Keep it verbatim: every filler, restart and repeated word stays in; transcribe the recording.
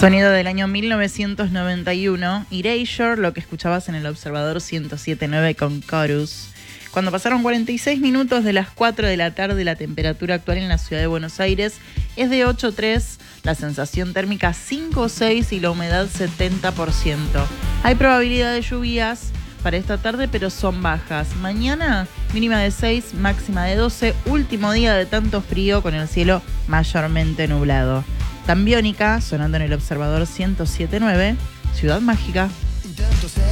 Sonido del año mil novecientos noventa y uno, Erasure, lo que escuchabas en el Observador ciento siete punto nueve con Chorus. Cuando pasaron cuarenta y seis minutos de las cuatro de la tarde, la temperatura actual en la ciudad de Buenos Aires es de ocho coma tres, la sensación térmica cinco coma seis y la humedad setenta por ciento. Hay probabilidad de lluvias para esta tarde, pero son bajas. Mañana, mínima de seis, máxima de doce, último día de tanto frío con el cielo mayormente nublado. Tan Biónica, sonando en el Observador ciento siete punto nueve, Ciudad Mágica.